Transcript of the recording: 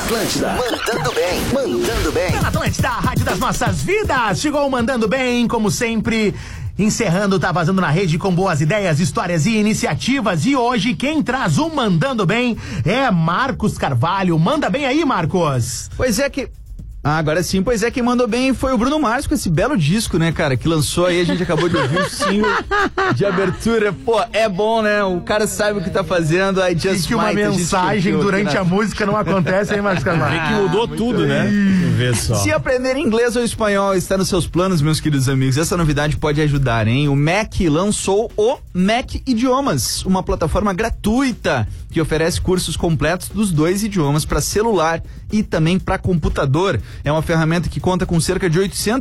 Atlântida, mandando bem, mandando bem. Na Atlântida, a rádio das nossas vidas. Chegou o Mandando Bem, como sempre. Encerrando, tá vazando na rede com boas ideias, histórias e iniciativas. E hoje quem traz o Mandando Bem é Marcos Carvalho. Manda bem aí, Marcos. Pois é que... agora sim, pois é, quem mandou bem foi o Bruno Mars com esse belo disco, né, cara, que lançou aí, a gente acabou de ouvir o single de abertura. Pô, é bom, né, o cara sabe o que tá fazendo, aí just e que uma mensagem durante a música não acontece, hein, Marcos Carvalho? É que mudou tudo, né? Vê só. Se aprender inglês ou espanhol está nos seus planos, meus queridos amigos, essa novidade pode ajudar, hein? O MEC lançou o MEC Idiomas, uma plataforma gratuita que oferece cursos completos dos 2 idiomas para celular e também para computador. É uma ferramenta que conta com cerca de 800